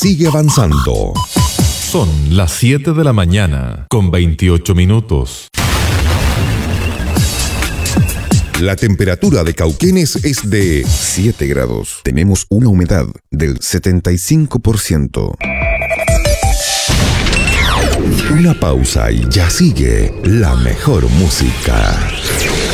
sigue avanzando. Son las 7 de la mañana, con 28 minutos. La temperatura de Cauquenes es de 7 grados. Tenemos una humedad del 75%. Una pausa y ya sigue la mejor música.